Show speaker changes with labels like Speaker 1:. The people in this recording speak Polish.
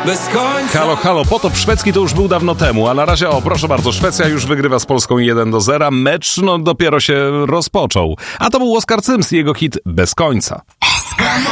Speaker 1: bez końca.
Speaker 2: Halo, halo, potop szwedzki to już był dawno temu, a na razie, proszę bardzo, Szwecja już wygrywa z Polską 1-0, mecz dopiero się rozpoczął. A to był Oskar Cyms i jego hit Bez końca.